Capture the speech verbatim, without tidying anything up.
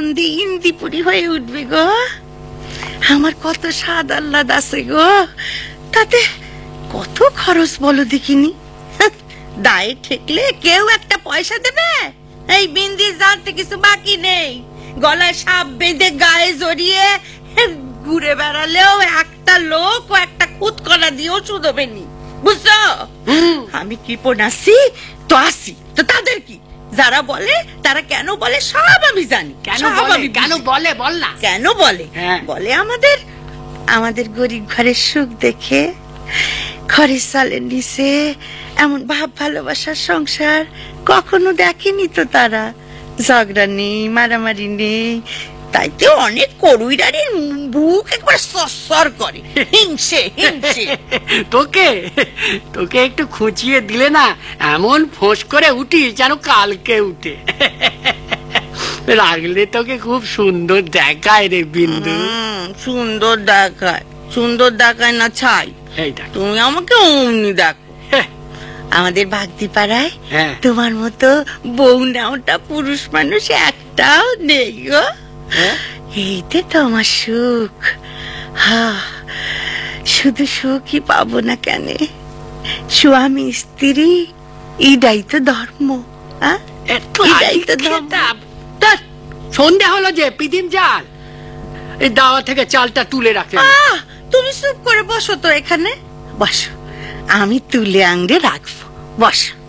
আনন্দে ইন্দিপুরি হয়ে উঠবে গো। আমার কত স্বাদ আহ্লাদ আছে গো, তাতে কত খরচ বলো দেখিনি। দায়ে ঠেকলে কেউ একটা পয়সা দেবে? এই বিন্দির জানতে কিছু বাকি নেই, গলায় সাপ বেঁধে গায়ে জড়িয়ে ঘুরে বেড়ালেও একটা লোক ও একটা খুদ করা দিয়েও শুধবেনি, বুঝছো? আমি কৃপণ আসি তো আসি, তো তাদের কি? যারা বলে তারা কেন বলে সব আমি জানি। কেন বলে? কেন বলে বল না। কেন বলে? বলে আমাদের আমাদের গরিব ঘরের সুখ দেখে ঘরের চালের নিচে এমন ভাব ভালোবাসার সংসার কখনো দেখেনি তো তারা। ঝগড়া নেই, মারামারি নেই, তাইতে অনেক করুইরারের বুক একবার সরসর করে, হিংসে হিংসে। তোকে তোকে একটু খুঁচিয়ে দিলে না এমন ফোঁস করে উঠি যেন কালকে উঠে। লাগলে তোকে খুব সুন্দর দেখায় রে বিন্দু। সুন্দর দেখায়? সুন্দর দেখায় না ছাই, তুমি আমাকে অমনি দেখো। আমাদের ভাগদি পাড়ায় তোমার মতো বউ নেওয়াটা পুরুষ মানুষ একটাও নেই গো। এইতে তো আমার সুখ। হ্যাঁ, শুধু সুখই পাবো না কেন, স্বামী স্ত্রী এটাই তো ধর্ম। এটাই তো ধর্ম। সন্ধ্যা হলো যে, পিদিম জাল এই দাওয়া থেকে চালটা তুলে রাখে। তুমি চুপ করে বসো তো এখানে, বসো, আমি তুলে আনতে রাখবো, বসো।